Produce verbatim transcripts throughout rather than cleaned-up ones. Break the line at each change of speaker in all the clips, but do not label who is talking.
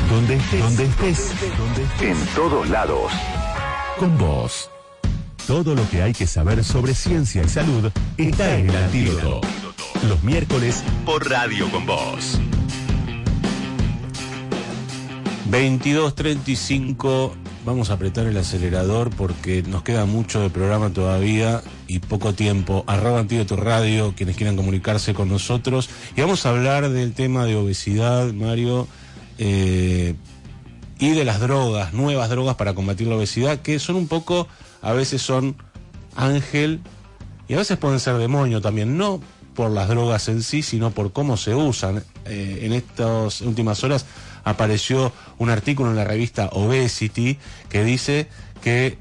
Donde estés, donde estés, donde estés, en todos lados. Con vos. Todo lo que hay que saber sobre ciencia y salud está en El Antídoto. Los miércoles por Radio Con Vos.
veintidós treinta y cinco, vamos a apretar el acelerador porque nos queda mucho de programa todavía y poco tiempo. Arroba Antídoto Radio, quienes quieran comunicarse con nosotros. Y vamos a hablar del tema de obesidad, Mario, eh, y de las drogas, nuevas drogas para combatir la obesidad, que son un poco, a veces son ángel y a veces pueden ser demonio también, no por las drogas en sí, sino por cómo se usan. Eh, en estas últimas horas apareció un artículo en la revista Obesity que dice que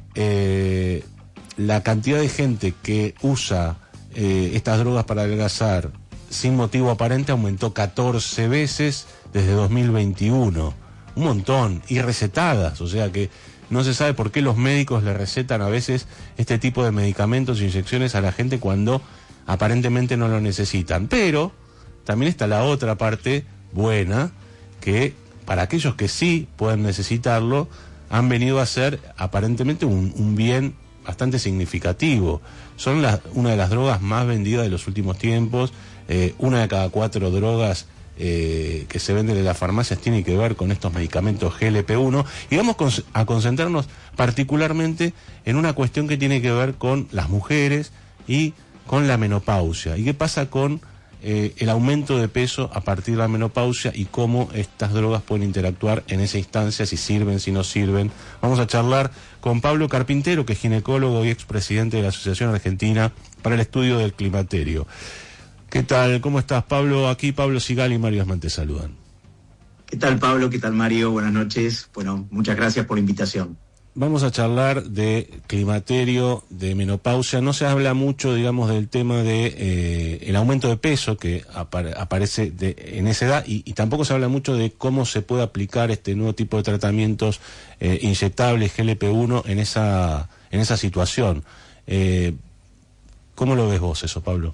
eh, la cantidad de gente que usa eh, estas drogas para adelgazar sin motivo aparente aumentó catorce veces desde dos mil veintiuno. Un montón, y recetadas, o sea que no se sabe por qué los médicos le recetan a veces este tipo de medicamentos e inyecciones a la gente cuando aparentemente no lo necesitan. Pero también está la otra parte buena, que para aquellos que sí pueden necesitarlo, han venido a ser aparentemente un, un bien bastante significativo. Son la, una de las drogas más vendidas de los últimos tiempos. Eh, una de cada cuatro drogas eh, que se venden en las farmacias tiene que ver con estos medicamentos G L P uno. Y vamos con, a concentrarnos particularmente en una cuestión que tiene que ver con las mujeres y con la menopausia. ¿Y qué pasa con Eh, el aumento de peso a partir de la menopausia y cómo estas drogas pueden interactuar en esa instancia, si sirven, si no sirven? Vamos a charlar con Pablo Carpintero, que es ginecólogo y expresidente de la Asociación Argentina para el Estudio del Climaterio. ¿Qué tal? ¿Cómo estás, Pablo? Aquí Pablo Sigal y Mario Asman te saludan.
¿Qué tal, Pablo? ¿Qué tal, Mario? Buenas noches. Bueno, muchas gracias por la invitación.
Vamos a charlar de climaterio, de menopausia. No se habla mucho, digamos, del tema de eh, el aumento de peso que apare- aparece de, en esa edad y, y tampoco se habla mucho de cómo se puede aplicar este nuevo tipo de tratamientos eh, inyectables G L P uno en esa en esa situación. Eh, ¿Cómo lo ves vos eso, Pablo?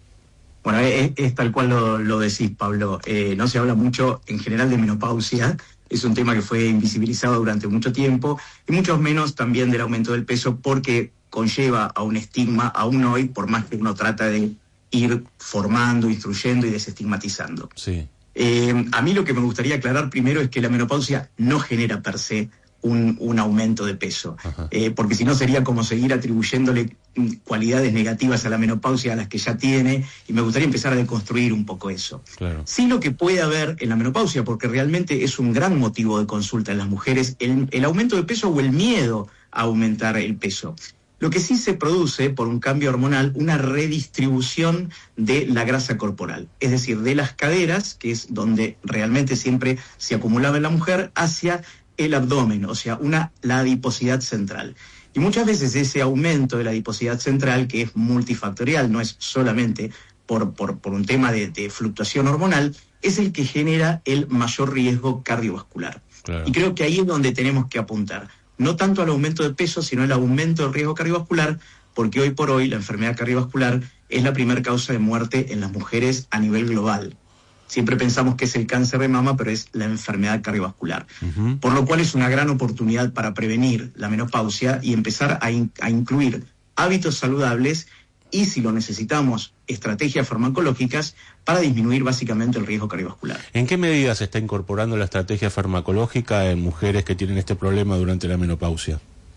Bueno, es, es tal cual lo, lo decís, Pablo. Eh, no se habla mucho en general de menopausia. Es un tema que fue invisibilizado durante mucho tiempo, y mucho menos también del aumento del peso, porque conlleva a un estigma aún hoy, por más que uno trata de ir formando, instruyendo y desestigmatizando.
Sí.
Eh, a mí lo que me gustaría aclarar primero es que la menopausia no genera per se un, un aumento de peso, eh, porque si no sería como seguir atribuyéndole cualidades negativas a la menopausia a las que ya tiene, y me gustaría empezar a deconstruir un poco eso.
Claro.
Sí, lo que puede haber en la menopausia, porque realmente es un gran motivo de consulta en las mujeres, el, el aumento de peso o el miedo a aumentar el peso. Lo que sí se produce por un cambio hormonal, una redistribución de la grasa corporal, es decir, de las caderas, que es donde realmente siempre se acumulaba en la mujer, hacia el abdomen, o sea, una, la adiposidad central. Y muchas veces ese aumento de la adiposidad central, que es multifactorial, no es solamente por, por, por un tema de, de fluctuación hormonal, es el que genera el mayor riesgo cardiovascular. Claro. Y creo que ahí es donde tenemos que apuntar. No tanto al aumento de peso, sino al aumento del riesgo cardiovascular, porque hoy por hoy la enfermedad cardiovascular es la primera causa de muerte en las mujeres a nivel global. Siempre pensamos que es el cáncer de mama, pero es la enfermedad cardiovascular. Uh-huh. Por lo cual es una gran oportunidad para prevenir la menopausia y empezar a, in- a incluir hábitos saludables y, si lo necesitamos, estrategias farmacológicas para disminuir básicamente el riesgo cardiovascular.
¿En qué medida se está incorporando la estrategia farmacológica en mujeres que tienen este problema durante la menopausia?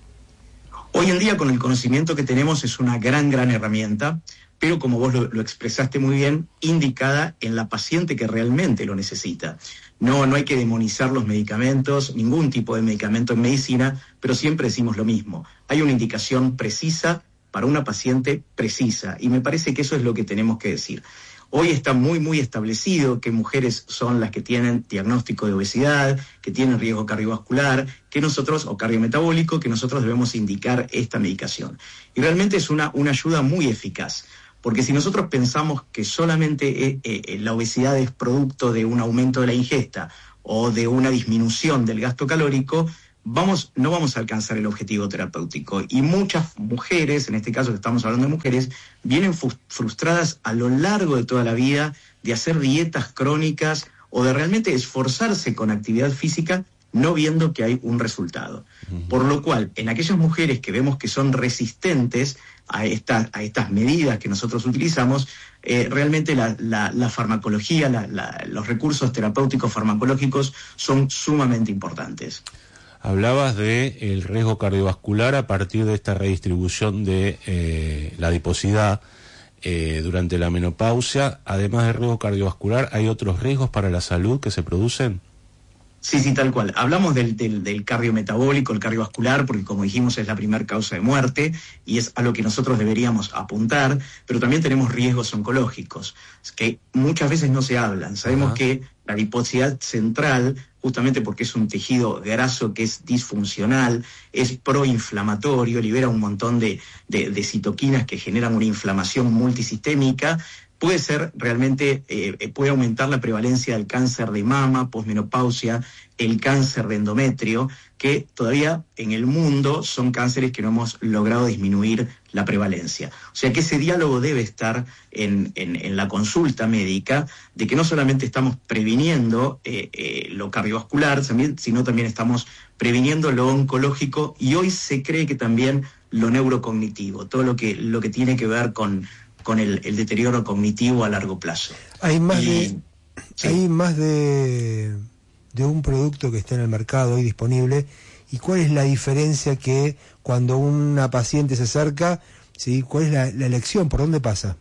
Hoy en día, con el conocimiento que tenemos, es una gran, gran herramienta, pero como vos lo, lo expresaste muy bien, indicada en la paciente que realmente lo necesita. No, no hay que demonizar los medicamentos, ningún tipo de medicamento en medicina, pero siempre decimos lo mismo. Hay una indicación precisa para una paciente precisa, y me parece que eso es lo que tenemos que decir. Hoy está muy, muy establecido que mujeres son las que tienen diagnóstico de obesidad, que tienen riesgo cardiovascular, que nosotros, o cardiometabólico, que nosotros debemos indicar esta medicación. Y realmente es una, una ayuda muy eficaz. Porque si nosotros pensamos que solamente eh, eh, la obesidad es producto de un aumento de la ingesta o de una disminución del gasto calórico, vamos, no vamos a alcanzar el objetivo terapéutico. Y muchas mujeres, en este caso que estamos hablando de mujeres, vienen frustradas a lo largo de toda la vida de hacer dietas crónicas o de realmente esforzarse con actividad física no viendo que hay un resultado. Uh-huh. Por lo cual, en aquellas mujeres que vemos que son resistentes a, esta, a estas medidas que nosotros utilizamos, eh, realmente la, la, la farmacología, la, la, los recursos terapéuticos farmacológicos son sumamente importantes.
Hablabas de el riesgo cardiovascular a partir de esta redistribución de eh, la adiposidad eh, durante la menopausia. Además del riesgo cardiovascular, ¿hay otros riesgos para la salud que se producen?
Sí, sí, tal cual. Hablamos del, del, del cardiometabólico, el cardiovascular, porque como dijimos es la primera causa de muerte y es a lo que nosotros deberíamos apuntar, pero también tenemos riesgos oncológicos, que muchas veces no se hablan. Sabemos Ajá. que la adiposidad central, justamente porque es un tejido graso que es disfuncional, es proinflamatorio, libera un montón de, de, de citoquinas que generan una inflamación multisistémica, puede ser realmente, eh, puede aumentar la prevalencia del cáncer de mama, posmenopausia, el cáncer de endometrio, que todavía en el mundo son cánceres que no hemos logrado disminuir la prevalencia. O sea que ese diálogo debe estar en, en, en la consulta médica, de que no solamente estamos previniendo eh, eh, lo cardiovascular, también, sino también estamos previniendo lo oncológico, y hoy se cree que también lo neurocognitivo, todo lo que, lo que tiene que ver con... con el, el deterioro cognitivo a largo plazo.
Hay más
y,
de sí. hay más de, de un producto que está en el mercado hoy disponible, y cuál es la diferencia que cuando una paciente se acerca, ¿sí? ¿Cuál es la, la elección? ¿Por dónde pasa?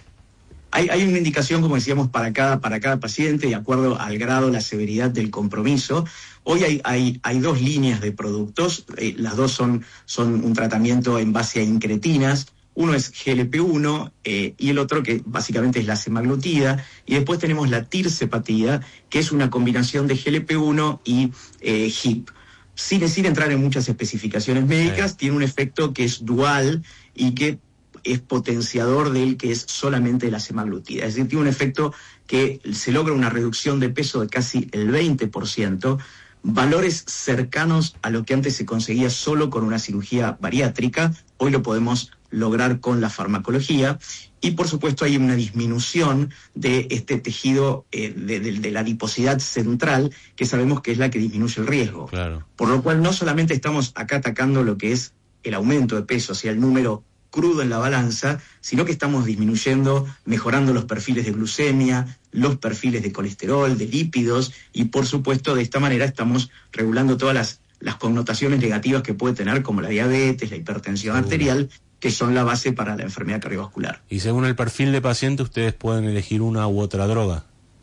Hay, hay una indicación, como decíamos, para cada, para cada paciente, de acuerdo al grado, la severidad del compromiso. Hoy hay, hay, hay dos líneas de productos, eh, las dos son, son un tratamiento en base a incretinas. Uno es G L P uno eh, y el otro que básicamente es la semaglutida, y después tenemos la tirzepatida, que es una combinación de G L P uno y eh, H I P. Sin, sin entrar en muchas especificaciones médicas, sí. Tiene un efecto que es dual y que es potenciador del que es solamente la semaglutida. Es decir, tiene un efecto que se logra una reducción de peso de casi el veinte por ciento, valores cercanos a lo que antes se conseguía solo con una cirugía bariátrica, hoy lo podemos lograr con la farmacología, y por supuesto hay una disminución de este tejido eh, de, de, de la adiposidad central, que sabemos que es la que disminuye el riesgo.
Claro.
Por lo cual no solamente estamos acá atacando lo que es el aumento de peso, o sea, el número crudo en la balanza, sino que estamos disminuyendo, mejorando los perfiles de glucemia, los perfiles de colesterol, de lípidos, y por supuesto de esta manera estamos regulando todas las, las connotaciones negativas que puede tener, como la diabetes, la hipertensión Seguro. arterial, que son la base para la enfermedad cardiovascular.
Y según el perfil de paciente, ustedes pueden elegir una u otra droga.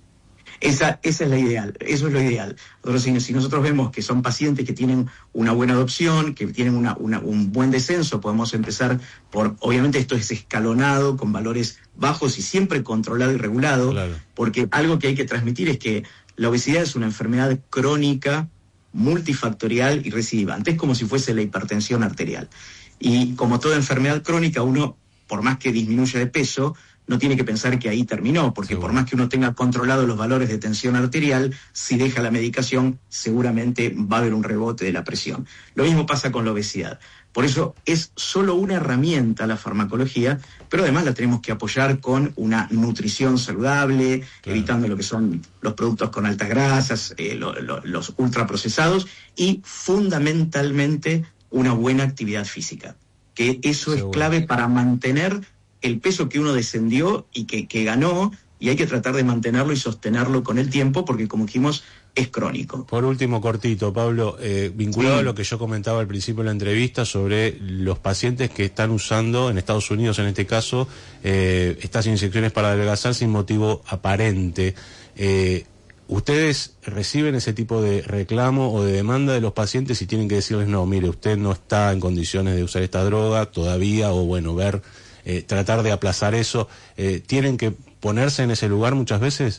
Esa, esa es la ideal, eso es lo ideal. Nosotros, si, si nosotros vemos que son pacientes que tienen una buena adopción, que tienen una, una, un buen descenso, podemos empezar por, obviamente esto es escalonado, con valores bajos y siempre controlado y regulado, claro. Porque algo que hay que transmitir es que la obesidad es una enfermedad crónica, multifactorial y recidivante, es como si fuese la hipertensión arterial. Y como toda enfermedad crónica, uno, por más que disminuya de peso, no tiene que pensar que ahí terminó, porque Seguro. por más que uno tenga controlado los valores de tensión arterial, si deja la medicación, seguramente va a haber un rebote de la presión. Lo mismo pasa con la obesidad. Por eso es solo una herramienta la farmacología, pero además la tenemos que apoyar con una nutrición saludable, claro. evitando lo que son los productos con altas grasas, eh, lo, lo, los ultraprocesados, y fundamentalmente una buena actividad física, que eso Seguro. es clave para mantener el peso que uno descendió y que, que ganó, y hay que tratar de mantenerlo y sostenerlo con el tiempo, porque como dijimos, es crónico.
Por último, cortito, Pablo, eh, vinculado sí. a lo que yo comentaba al principio de la entrevista sobre los pacientes que están usando, en Estados Unidos en este caso, eh, estas inyecciones para adelgazar sin motivo aparente, eh, ¿ustedes reciben ese tipo de reclamo o de demanda de los pacientes y tienen que decirles, no, mire, usted no está en condiciones de usar esta droga todavía, o bueno, ver, eh, tratar de aplazar eso? Eh, ¿Tienen que ponerse en ese lugar muchas veces?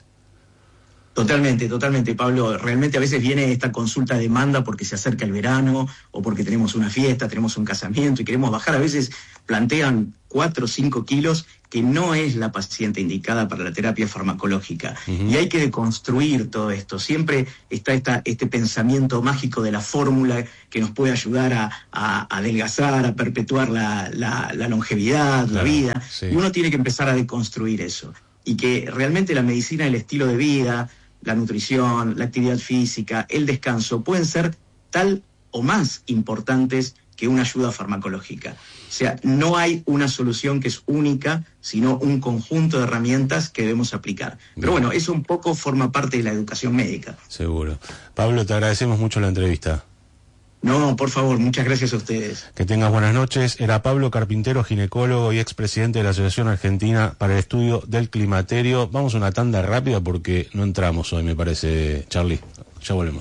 Totalmente, totalmente, Pablo. Realmente a veces viene esta consulta de demanda porque se acerca el verano o porque tenemos una fiesta, tenemos un casamiento y queremos bajar. A veces plantean cuatro o cinco kilos, que no es la paciente indicada para la terapia farmacológica. Uh-huh. Y hay que deconstruir todo esto. Siempre está esta, este pensamiento mágico de la fórmula que nos puede ayudar a, a, a adelgazar, a perpetuar la, la, la longevidad, claro, la vida. Sí. Y uno tiene que empezar a deconstruir eso. Y que realmente la medicina del estilo de vida, la nutrición, la actividad física, el descanso, pueden ser tal o más importantes que una ayuda farmacológica. O sea, no hay una solución que es única, sino un conjunto de herramientas que debemos aplicar. Pero bueno, eso un poco forma parte de la educación médica.
Seguro. Pablo, te agradecemos mucho la entrevista.
No, por favor, muchas gracias a ustedes.
Que tengas buenas noches. Era Pablo Carpintero, ginecólogo y expresidente de la Asociación Argentina para el Estudio del Climaterio. Vamos a una tanda rápida porque no entramos hoy, me parece, Charlie. Ya volvemos.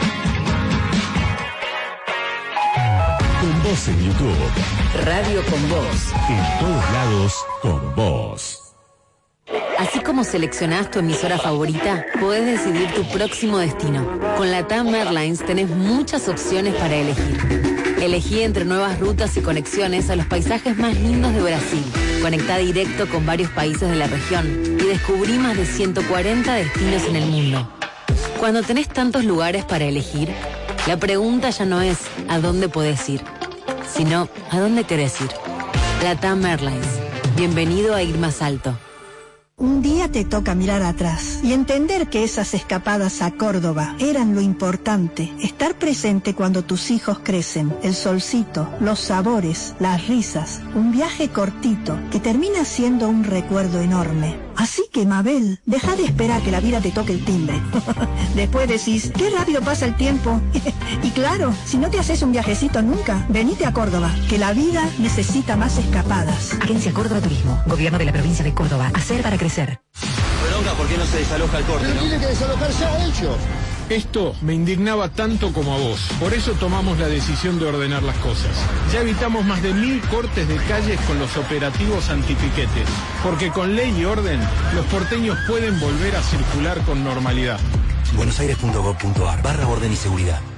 Con Vos en YouTube.
Radio Con Vos.
En todos lados, con vos.
Así como seleccionás tu emisora favorita, podés decidir tu próximo destino. Con LATAM Airlines tenés muchas opciones para elegir. Elegí entre nuevas rutas y conexiones a los paisajes más lindos de Brasil. Conectá directo con varios países de la región y descubrí más de ciento cuarenta destinos en el mundo. Cuando tenés tantos lugares para elegir, la pregunta ya no es ¿a dónde podés ir?, sino ¿a dónde querés ir? LATAM Airlines. Bienvenido a ir más alto.
Un día te toca mirar atrás y entender que esas escapadas a Córdoba eran lo importante. Estar presente cuando tus hijos crecen, el solcito, los sabores, las risas, un viaje cortito que termina siendo un recuerdo enorme. Así que, Mabel, deja de esperar que la vida te toque el timbre. Después decís, qué rápido pasa el tiempo. Y claro, si no te haces un viajecito nunca, venite a Córdoba, que la vida necesita más escapadas.
Agencia Córdoba Turismo, Gobierno de la Provincia de Córdoba. Hacer para crecer.
Bronca, ¿por qué no se desaloja el corte?
Pero
¿no?
tiene que desalojar ya ellos.
Esto me indignaba tanto como a vos. Por eso tomamos la decisión de ordenar las cosas. Ya evitamos más de mil cortes de calles con los operativos antipiquetes. Porque con ley y orden, los porteños pueden volver a circular con normalidad.
buenosaires punto gov punto ar barra orden y seguridad.